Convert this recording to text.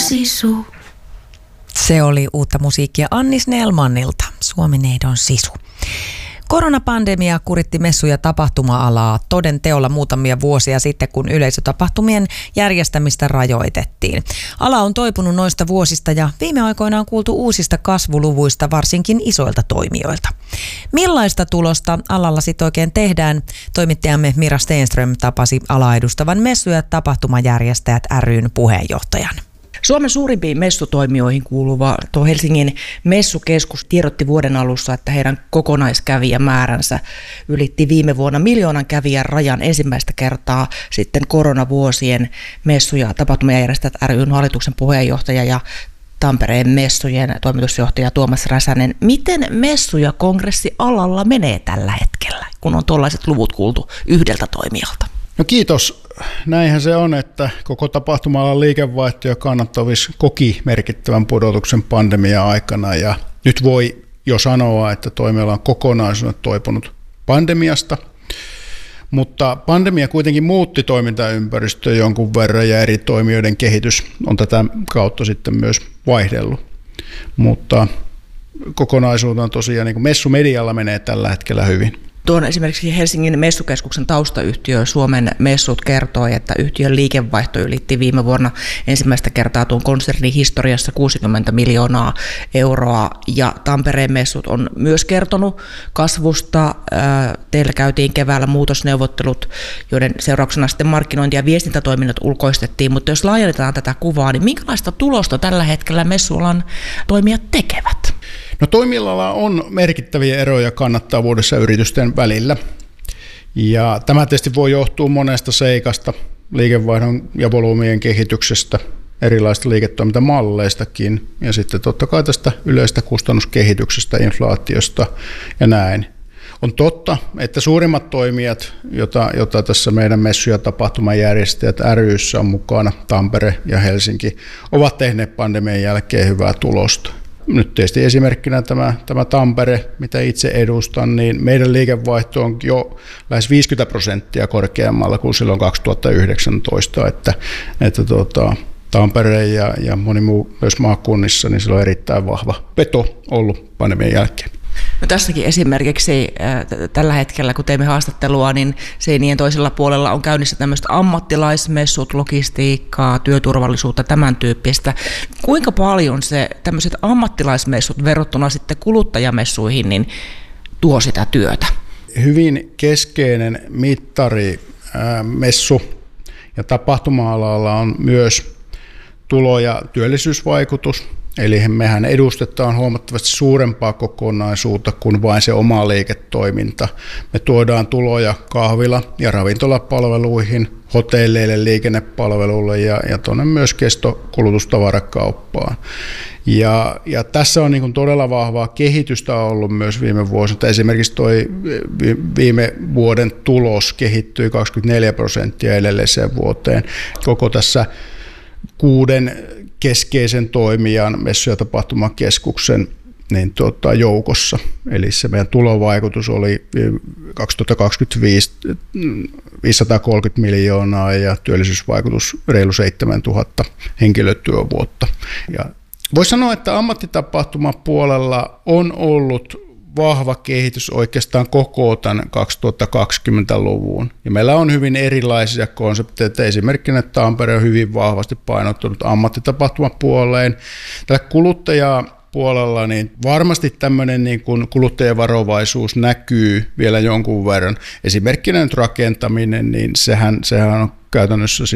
Sisu. Se oli uutta musiikkia Anni Snellmanilta, Suomineidon Sisu. Koronapandemia kuritti messu- ja tapahtuma-alaa toden teolla muutamia vuosia sitten, kun yleisötapahtumien järjestämistä rajoitettiin. Ala on toipunut noista vuosista ja viime aikoina on kuultu uusista kasvuluvuista varsinkin isoilta toimijoilta. Millaista tulosta alalla sitten oikein tehdään? Toimittajamme Mira Stenström tapasi alaa edustavan messu- ja tapahtumajärjestäjät ry:n puheenjohtajan. Suomen suurimpiin messutoimijoihin kuuluva tuo Helsingin messukeskus tiedotti vuoden alussa, että heidän kokonaiskävijämääränsä ylitti viime vuonna 1 miljoonan kävijän rajan ensimmäistä kertaa sitten koronavuosien messu- ja tapahtumajärjestäjät ry:n hallituksen puheenjohtaja ja Tampereen messujen toimitusjohtaja Tuomas Räsänen. Miten messu- ja kongressialalla menee tällä hetkellä, kun on tuollaiset luvut kuultu yhdeltä toimijalta? No kiitos. Näinhän se on, että koko tapahtuma-alan liikevaihto ja kannattavuus koki merkittävän pudotuksen pandemia-aikana ja nyt voi jo sanoa, että toimiala on kokonaisuudessaan toipunut pandemiasta, mutta pandemia kuitenkin muutti toimintaympäristöä jonkun verran ja eri toimijoiden kehitys on tätä kautta sitten myös vaihdellut, mutta kokonaisuutena tosiaan niin messumedialla menee tällä hetkellä hyvin. Tuon esimerkiksi Helsingin messukeskuksen taustayhtiö Suomen Messut kertoi, että yhtiön liikevaihto ylitti viime vuonna ensimmäistä kertaa tuon konsernin historiassa 60 miljoonaa euroa. Ja Tampereen messut on myös kertonut kasvusta. Teillä käytiin keväällä muutosneuvottelut, joiden seurauksena sitten markkinointi- ja viestintätoiminnot ulkoistettiin. Mutta jos laajennetaan tätä kuvaa, niin minkälaista tulosta tällä hetkellä messualan toimijat tekevät? No toimialalla on merkittäviä eroja kannattavuudessa yritysten välillä ja tämä tietysti voi johtua monesta seikasta, liikevaihdon ja volyymien kehityksestä, erilaisista liiketoimintamalleistakin ja sitten totta kai tästä yleistä kustannuskehityksestä, inflaatiosta ja näin. On totta, että suurimmat toimijat, jota tässä meidän messu- ja tapahtumajärjestäjät ry:ssä on mukana, Tampere ja Helsinki, ovat tehneet pandemian jälkeen hyvää tulosta. Nyt tietysti esimerkkinä tämä Tampere, mitä itse edustan, niin meidän liikevaihto on jo lähes 50% korkeammalla kuin silloin 2019, että Tampere ja moni muu myös maakunnissa, niin sillä on erittäin vahva veto ollut pandemian jälkeen. No tässäkin esimerkiksi tällä hetkellä, kun teemme haastattelua, niin seinien toisella puolella on käynnissä tämmöistä ammattilaismessut, logistiikkaa, työturvallisuutta, tämän tyyppistä. Kuinka paljon se tämmöiset ammattilaismessut verrattuna sitten kuluttajamessuihin niin tuo sitä työtä? Hyvin keskeinen mittari messu- ja tapahtuma-alalla on myös tulo- ja työllisyysvaikutus. Eli mehän edustetaan huomattavasti suurempaa kokonaisuutta kuin vain se oma liiketoiminta. Me tuodaan tuloja kahvila- ja ravintolapalveluihin, hotelleille, liikennepalveluille ja tuonne myös kulutustavarakaupaan. Ja tässä on niin todella vahvaa kehitystä ollut myös viime vuosina. Esimerkiksi tuo viime vuoden tulos kehittyi 24% edelliseen vuoteen. Koko tässä 6 keskeisen toimijan messu- ja tapahtumakeskuksen joukossa. Eli se meidän tulovaikutus oli 2025 530 miljoonaa ja työllisyysvaikutus reilu 7000 henkilötyövuotta. Ja voisi sanoa, että ammattitapahtumapuolella on ollut vahva kehitys oikeastaan koko tämän 2020-luvun. Ja meillä on hyvin erilaisia konsepteja. Esimerkkinä Tampere on hyvin vahvasti painottunut ammattitapahtumapuoleen. Tällä kuluttajapuolella niin varmasti tämmöinen niin kuin kuluttajavarovaisuus näkyy vielä jonkun verran. Esimerkkinä nyt rakentaminen, niin sehän on käytännössä